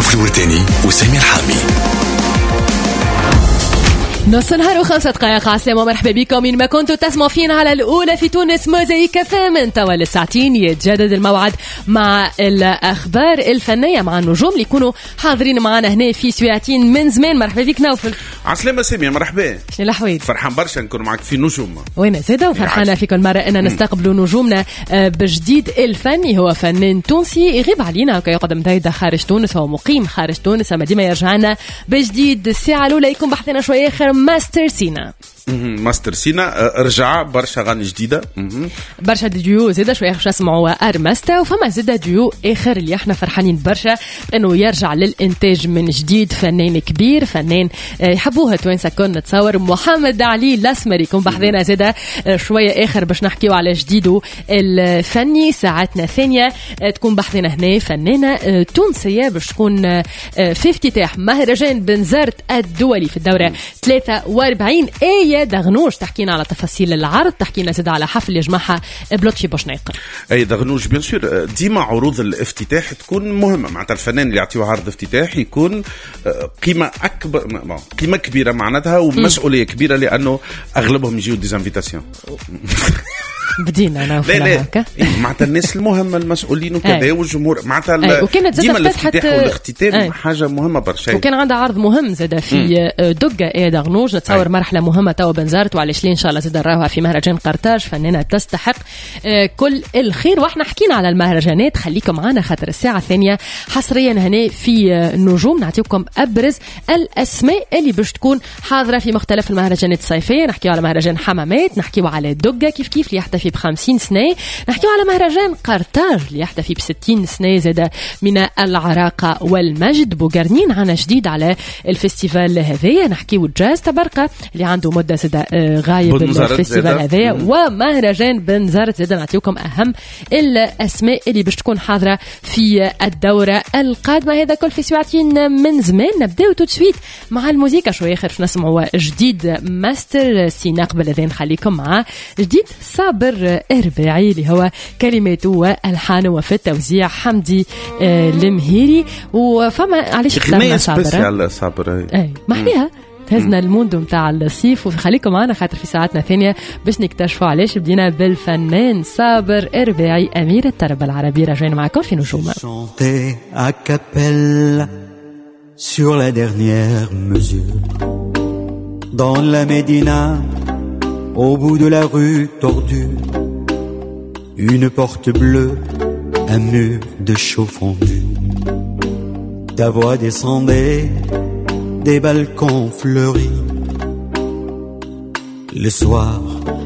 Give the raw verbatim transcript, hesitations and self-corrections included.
يوسف الورداني وسمير حامي. نص نهار وخمسة دقائق عسلامة، مرحبا بكم من ما كنتوا تسمعوا فينا على الأولى في تونس موزايك كافيه. من توا للساعتين يتجدد الموعد مع الأخبار الفنية مع النجوم اللي يكونوا حاضرين معنا هنا في سويعتين من زمان. مرحبا بك نوفل. عسلامة سامية، مرحبا. شنو الأحوال؟ فرحان برشا نكون معك في نجوم. وين زادة وفرحانة في كل مرة أن نستقبلوا نجومنا بجديد الفني. هو فنان تونسي يغيب علينا وكي يقدم دايدة خارج تونس، هو مقيم خارج تونس أما ديما يرجع لنا بجديد. الساعة الأولى يكون بحثنا شوية آخر ماستر سينا. ماستر سينا رجع برشا غاني جديدة، برشا ديو زيدا شوية خش اسمعوا ارمستا، وفما زيدا ديو اخر اللي احنا فرحانين برشا انه يرجع للانتاج من جديد. فنان كبير، فنان يحبوها توينسا كون نتصور، محمد علي الاسمري يكون بحذنا زيدا شوية اخر باش نحكيو على جديده الفني. ساعتنا الثانية تكون بحذنا هنا فنانة تونسية باش تكون في افتتاح مهرجان بنزرت الدولي في الدورة ثلاثة وأربعين. ايه دغنوش تحكينا على تفاصيل العرض، تحكينا زيد على حفل يجمعها بلوتشي بوشناق. اي دغنوش بيان سور. ديما عروض الافتتاح تكون مهمه، معناتها الفنان اللي يعطيه عرض افتتاح يكون قيمه اكبر، قيمه كبيره معناتها ومسؤوليه كبيره، لانه اغلبهم يجيو ديزانفيتاسيون. بدينا انا لا لا معناتها الناس المهمه المسؤولين وكذا والجمهور معناتها ديما الافتتاح والاختتام حاجه مهمه برشا. وكان عندها عرض مهم زاد في دقه ايه دغنوج، نتصور مرحله مهمه تو بنزرت وعلاش ليه ان شاء الله زاد نراوها في مهرجان قرطاج. فنانه تستحق كل الخير. واحنا حكينا على المهرجانات، خليكم معنا خاطر الساعه الثانيه حصريا هنا في النجوم نعطيكم ابرز الاسماء اللي باش تكون حاضره في مختلف المهرجانات الصيفيه. نحكيو على مهرجان حمامات، نحكيو على دقه كيف كيف اللي يحتفي بخمسين سنة، نحكيو على مهرجان قرطاج اللي يحتفي بستين سنة زاد من العراقة والمجد. بوغرنين عنا جديد على الفستيفال هذايا، نحكيو الجاز تبرقة اللي عنده مدة زاد غايب الفستيفال هذايا، ومهرجان بنزرت زاد نعطيوكم أهم الأسماء اللي باش تكون حاضرة في الدورة القادمة. هذا كل في سويعتين من زمان. نبداو تو سويت مع الموسيقى شوية خير نسمعوا جديد ماستر سينا. قبل ذا نخليكم مع جديد صابر إرباعي اللي هو كلماته والحانه وفي التوزيع حمدي آه المهيري. وفما علاش اخترنا صابر صابر اي محليها تهزنا الموندو متاع الصيف. وخليكم معنا خاطر في ساعتنا الثانيه باش نكتشفوا علاش. بدينا بالفنان صابر إرباعي أمير الطرب العربي. راجعين معكم في نجوم. Chanter à capelle sur la dernière mesure dans la Médina, au bout de la rue tordue, une porte bleue, un mur de chaux fondu. Ta voix descendait des balcons fleuris. Le soir,